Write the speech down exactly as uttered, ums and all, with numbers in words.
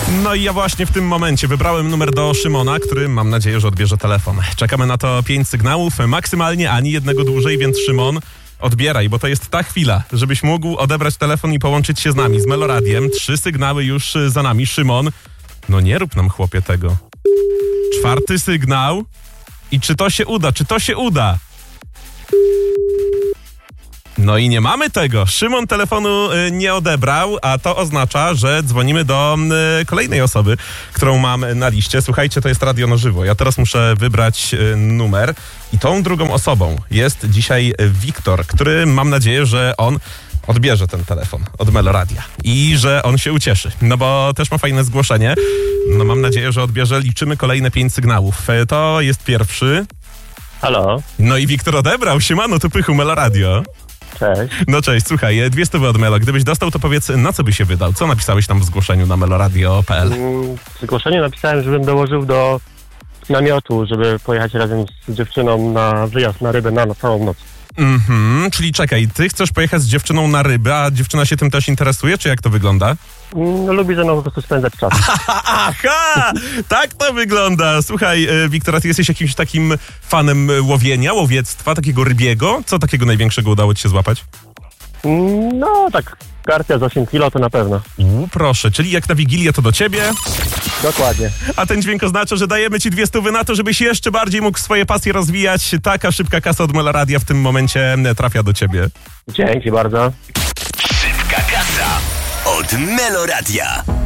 No i ja właśnie w tym momencie wybrałem numer do Szymona, który mam nadzieję, że odbierze telefon. Czekamy na to pięć sygnałów, maksymalnie ani jednego dłużej, więc Szymon, odbieraj, bo to jest ta chwila, żebyś mógł odebrać telefon i połączyć się z nami, z Meloradiem. Trzy sygnały już za nami. Szymon, no nie rób nam, chłopie, tego. Czwarty sygnał. I czy to się uda? Czy to się uda? No i nie mamy tego. Szymon telefonu y, nie odebrał, a to oznacza, że dzwonimy do y, kolejnej osoby, którą mam na liście. Słuchajcie, to jest radio na żywo. Ja teraz muszę wybrać y, numer i tą drugą osobą jest dzisiaj Wiktor, który mam nadzieję, że on odbierze ten telefon od Meloradia i że on się ucieszy, no bo też ma fajne zgłoszenie. No mam nadzieję, że odbierze. Liczymy kolejne pięć sygnałów. Y, to jest pierwszy. Halo. No i Wiktor odebrał. Siemano, tu Pychu, Meloradio. Cześć. No cześć, słuchaj, dwie stówy od Melo. Gdybyś dostał, to powiedz, na co by się wydał? Co napisałeś tam w zgłoszeniu na meloradio kropka p l? W zgłoszeniu napisałem, żebym dołożył do namiotu, żeby pojechać razem z dziewczyną na wyjazd na rybę na, na całą noc. Mhm, czyli czekaj, ty chcesz pojechać z dziewczyną na rybę, a dziewczyna się tym też interesuje, czy jak to wygląda? No, lubi ze mną po prostu spędzać czas. Aha, tak to wygląda. Słuchaj, Wiktor, ty jesteś jakimś takim fanem łowienia, łowiectwa, takiego rybiego? Co takiego największego udało ci się złapać? No tak, karpia z osiem kilo to na pewno. U, proszę, czyli jak na Wigilię to do ciebie? Dokładnie. A ten dźwięk oznacza, że dajemy ci dwie stówy na to, żebyś jeszcze bardziej mógł swoje pasje rozwijać. Taka szybka kasa od Meloradia w tym momencie trafia do ciebie. Dzięki bardzo. Szybka kasa od Meloradia.